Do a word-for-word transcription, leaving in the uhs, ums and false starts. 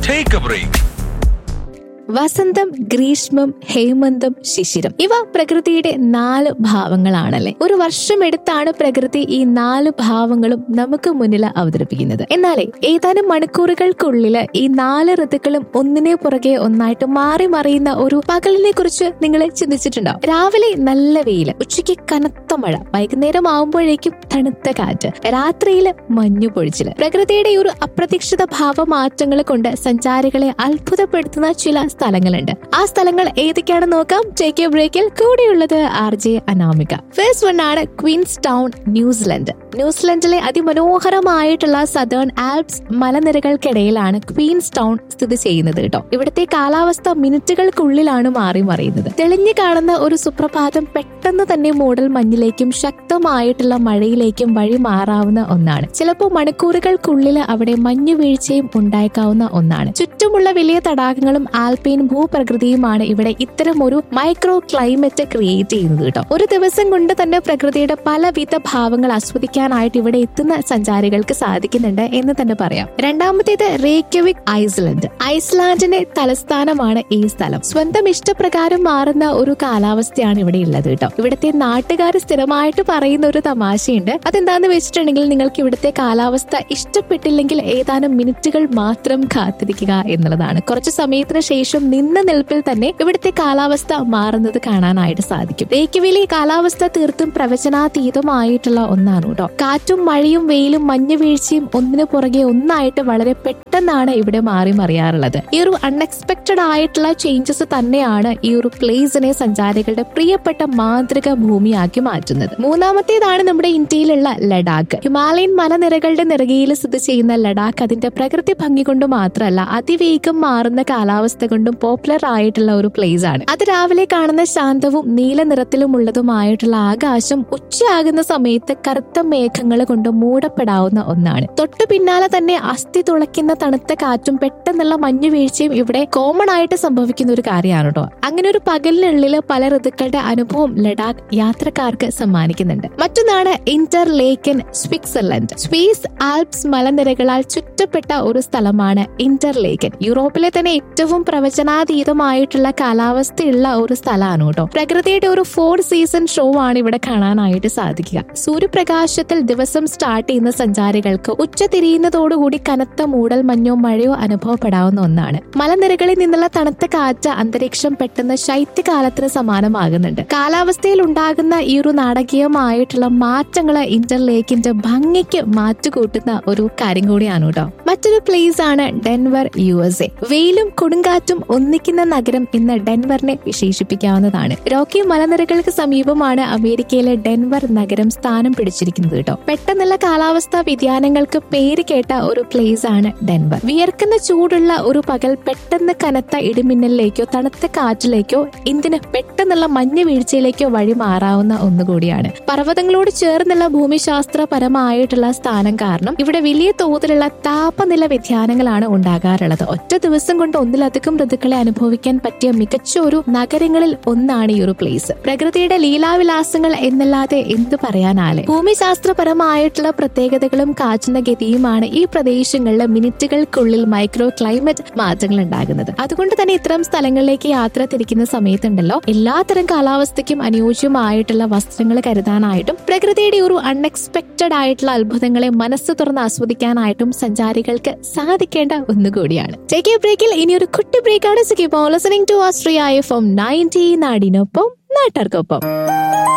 Take a break. വസന്തം, ഗ്രീഷ്മം, ഹേമന്തം, ശിശിരം ഇവ പ്രകൃതിയുടെ നാല് ഭാവങ്ങളാണല്ലേ. ഒരു വർഷം എടുത്താണ് പ്രകൃതി ഈ നാല് ഭാവങ്ങളും നമുക്ക് മുന്നിൽ അവതരിപ്പിക്കുന്നത്. എന്നാലേ ഏതാനും മണിക്കൂറുകൾക്കുള്ളിൽ ഈ നാല് ഋതുക്കളും ഒന്നിനെ പുറകെ ഒന്നായിട്ട് മാറി മറിയുന്ന ഒരു പകലിനെ കുറിച്ച് നിങ്ങൾ ചിന്തിച്ചിട്ടുണ്ടാവും. രാവിലെ നല്ല വെയില്, ഉച്ചയ്ക്ക് കനത്ത മഴ, വൈകുന്നേരം ആവുമ്പോഴേക്കും തണുത്ത കാറ്റ്, രാത്രിയിൽ മഞ്ഞു പൊഴിച്ചില്. പ്രകൃതിയുടെ ഒരു അപ്രതീക്ഷിത ഭാവമാറ്റങ്ങൾ കൊണ്ട് സഞ്ചാരികളെ അത്ഭുതപ്പെടുത്തുന്ന ചില സ്ഥലങ്ങളുണ്ട്. ആ സ്ഥലങ്ങൾ ഏതൊക്കെയാണെന്ന് നോക്കാം. ടേക്ക് എ ബ്രേക്കിൽ കൂടെയുള്ളത് R J Anamika. First one ആണ് Queen's town, New Zealand. ന്യൂസിലൻഡിലെ അതിമനോഹരമായിട്ടുള്ള southern Alps മലനിരകൾക്കിടയിലാണ് Queen's town സ്ഥിതി ചെയ്യുന്നത് കേട്ടോ. ഇവിടുത്തെ കാലാവസ്ഥ മിനിറ്റുകൾക്കുള്ളിലാണ് മാറി മറിയുന്നത്. തെളിഞ്ഞു കാണുന്ന ഒരു സുപ്രഭാതം പെട്ടെന്ന് തന്നെ മൂടൽ മഞ്ഞിലേക്കും ശക്തമായിട്ടുള്ള മഴയിലേക്കും വഴി മാറാവുന്ന ഒന്നാണ്. ചിലപ്പോൾ മണിക്കൂറുകൾക്കുള്ളിൽ അവിടെ മഞ്ഞു വീഴ്ചയും ഉണ്ടായേക്കാവുന്ന ഒന്നാണ്. ചുറ്റുമുള്ള വലിയ തടാകങ്ങളും ആൽപൈൻ ഭൂപ്രകൃതിയുമാണ് ഇവിടെ ഇത്തരം ഒരു മൈക്രോ ക്ലൈമറ്റ് ക്രിയേറ്റ് ചെയ്യുന്നത് കേട്ടോ. ഒരു ദിവസം കൊണ്ട് തന്നെ പ്രകൃതിയുടെ പലവിധ ഭാവങ്ങൾ ആസ്വദിക്കാനായിട്ട് ഇവിടെ എത്തുന്ന സഞ്ചാരികൾക്ക് സാധിക്കുന്നുണ്ട് എന്ന് തന്നെ പറയാം. രണ്ടാമത്തേത് റേക്യവിക്, ഐസ്ലാൻഡ്. ഐസ്ലാൻഡിന്റെ തലസ്ഥാനമാണ് ഈ സ്ഥലം. സ്വന്തം ഇഷ്ടപ്രകാരം മാറുന്ന ഒരു കാലാവസ്ഥയാണ് ഇവിടെ ഉള്ളത് കേട്ടോ. ഇവിടുത്തെ നാട്ടുകാർ സ്ഥിരമായിട്ട് പറയുന്ന ഒരു തമാശയുണ്ട്. അതെന്താന്ന് വെച്ചിട്ടുണ്ടെങ്കിൽ, നിങ്ങൾക്ക് ഇവിടുത്തെ കാലാവസ്ഥ ഇഷ്ടപ്പെട്ടില്ലെങ്കിൽ ഏതാനും മിനിറ്റുകൾ മാത്രം കാത്തിരിക്കുക എന്നുള്ളതാണ്. കുറച്ചു സമയത്തിന് ശേഷം നിന്ന നിൽപ്പിൽ തന്നെ ഇവിടുത്തെ കാലാവസ്ഥ മാറുന്നത് കാണാനായിട്ട് സാധിക്കും. റേക്യവിലെ കാലാവസ്ഥ തീർത്തും പ്രവചനാതീതമായിട്ടുള്ള ഒന്നാണ് കേട്ടോ. കാറ്റും മഴയും വെയിലും മഞ്ഞു വീഴ്ചയും ഒന്നിനു പുറകെ ഒന്നായിട്ട് വളരെ പെട്ടെന്നാണ് ഇവിടെ മാറി മറിയാറുള്ളത്. ഈ ഒരു അൺഎക്സ്പെക്ടഡ് ആയിട്ടുള്ള ചേഞ്ചസ് തന്നെയാണ് ഈ ഒരു പ്ലേസിനെ സഞ്ചാരികളുടെ പ്രിയപ്പെട്ട മാതൃക ഭൂമിയാക്കി മാറ്റുന്നത്. മൂന്നാമത്തേതാണ് നമ്മുടെ ഇന്ത്യയിലുള്ള ലഡാക്ക്. ഹിമാലയൻ മലനിരകളുടെ നെറുകയിൽ സ്ഥിതി ചെയ്യുന്ന ലഡാക്ക് അതിന്റെ പ്രകൃതി ഭംഗി കൊണ്ട് മാത്രമല്ല, അതിവേഗം മാറുന്ന കാലാവസ്ഥ കൊണ്ടും പോപ്പുലർ ആയിട്ടുള്ള ഒരു പ്ലേസ് ആണ്. അത് രാവിലെ കാണുന്ന ശാന്തവും നീല നിറത്തിലുമുള്ളതുമായിട്ടുള്ള ആകാശം ഉച്ചയാകുന്ന സമയത്ത് കറുത്ത മേഘങ്ങൾ കൊണ്ട് മൂടപ്പെടാവുന്ന ഒന്നാണ്. തൊട്ടു പിന്നാലെ തന്നെ അസ്ഥി തുളയ്ക്കുന്ന തണുത്ത കാറ്റും പെട്ടെന്നുള്ള മഞ്ഞു വീഴ്ചയും ഇവിടെ കോമൺ ആയിട്ട് സംഭവിക്കുന്ന ഒരു കാര്യമാണ് കേട്ടോ. അങ്ങനെ ഒരു പകലിനുള്ളിൽ പല ഋതുക്കളുടെ അനുഭവം ലഡാക്ക് യാത്രക്കാർക്ക് സമ്മാനിക്കുന്നുണ്ട്. മറ്റൊന്നാണ് ഇന്റർലേക്കൻ, സ്വിറ്റ്സർലൻഡ്. സ്വീസ് ആൽപ്സ് മലനിരകളാൽ ചുറ്റപ്പെട്ട ഒരു സ്ഥലമാണ് ഇന്റർലേക്കൻ. യൂറോപ്പിലെ തന്നെ ഏറ്റവും പ്രവചനാതീതമായിട്ടുള്ള കാലാവസ്ഥയുള്ള ഒരു സ്ഥലമാണ് കേട്ടോ. പ്രകൃതിയുടെ ഒരു ഫോർ സീസൺ ഷോ ആണ് ഇവിടെ കാണാനായിട്ട് സാധിക്കുക. സൂര്യപ്രകാശത്തിൽ ദിവസം സ്റ്റാർട്ട് ചെയ്യുന്ന സഞ്ചാരികൾക്ക് ഉച്ച തിരിയുന്നതോടുകൂടി കനത്ത മൂടൽ മഞ്ഞോ മഴയോ അനുഭവപ്പെടാവുന്ന ഒന്നാണ്. മലനിരകളിൽ നിന്നുള്ള തണുത്ത കാറ്റ് അന്തരീക്ഷം പെട്ടെന്ന് ശൈത്യകാലത്തിന് സമാനമാകുന്നുണ്ട്. കാലാവസ്ഥയിൽ ഉണ്ടാകുന്ന ഈ ഒരു നാടകീയമായിട്ടുള്ള മാറ്റങ്ങൾ ഇന്റർലേക്കിന്റെ ഭംഗിക്ക് മാറ്റുകൂട്ടുന്ന ഒരു കാര്യം കൂടിയാണ് കേട്ടോ. മറ്റൊരു പ്ലേസ് ആണ് ഡെൻവർ, യു എസ് എ. വെയിലും കൊടുങ്കാറ്റും ഒന്നിക്കുന്ന നഗരം ഇന്ന് ഡെൻവറിനെ വിശേഷിപ്പിക്കാവുന്നതാണ്. റോക്കി മലനിരകൾക്ക് സമീപമാണ് അമേരിക്കയിലെ ഡെൻവർ നഗരം സ്ഥാനം പിടിച്ചിരിക്കുന്നത് കേട്ടോ. പെട്ടെന്നുള്ള കാലാവസ്ഥാ വ്യതിയാനങ്ങൾക്ക് പേര് കേട്ട ഒരു പ്ലേസ് ആണ് ഡെൻവർ. വിയർക്കുന്ന ചൂടുള്ള ഒരു പകൽ പെട്ടെന്ന് കനത്ത ഇടിമിന്നലിലേക്കോ തണുത്ത കാറ്റിലേക്കോ എന്തിന് പെട്ടെന്നുള്ള മഞ്ഞ് വീഴ്ചയിലേക്കോ വഴി മാറാവുന്ന ഒന്നുകൂടിയാണ്. പർവ്വതങ്ങളോട് ചേർന്നുള്ള ഭൂമിശാസ്ത്രപരമായിട്ടുള്ള സ്ഥാനം കാരണം ഇവിടെ വലിയ തോതിലുള്ള താപനില വ്യതിയാനങ്ങളാണ് ഉണ്ടാകാറുള്ളത്. ഒറ്റ ദിവസം കൊണ്ട് ഒന്നിലധികം ഋതുക്കളെ അനുഭവിക്കാൻ പറ്റിയ മികച്ച ഒരു നഗരങ്ങളിൽ ഒന്നാണ് ഈ ഒരു പ്ലേസ്. പ്രകൃതിയുടെ ലീലാവിലാസങ്ങൾ എന്നല്ലാതെ എന്ത് പറയാനാലേ. ഭൂമിശാസ്ത്രപരമായിട്ടുള്ള പ്രത്യേകതകളും കാറ്റുന്ന ഗതിയുമാണ് ഈ പ്രദേശങ്ങളിൽ മിനിറ്റുകൾക്കുള്ളിൽ മൈക്രോ ക്ലൈമറ്റ് മാറ്റങ്ങൾ ഉണ്ടാകുന്നത്. അതുകൊണ്ട് തന്നെ ഇത്തരം സ്ഥലങ്ങളിലേക്ക് യാത്ര തിരിക്കുന്ന സമയത്തുണ്ടല്ലോ, എല്ലാത്തരം കാലാവസ്ഥയ്ക്കും അനുയോജ്യമായിട്ടുള്ള വസ്ത്രങ്ങൾ കരുതാനായിട്ടും പ്രകൃതിയുടെ ഒരു അൺഎക്സ്പെക്ടഡ് ആയിട്ടുള്ള അത്ഭുതങ്ങളെ മനസ്സ് തുറന്ന് ആസ്വദിക്കാനായിട്ടും സഞ്ചാരികൾക്ക് സാധിക്കേണ്ട ഒന്നുകൂടിയാണ്. ടേക്ക് എ ബ്രേക്കിൽ ഇനി ഒരു കുട്ടി ബ്രേക്കാണ്. Listening to Austria F M ninety, നാടിനൊപ്പം നാട്ടാർക്കൊപ്പം.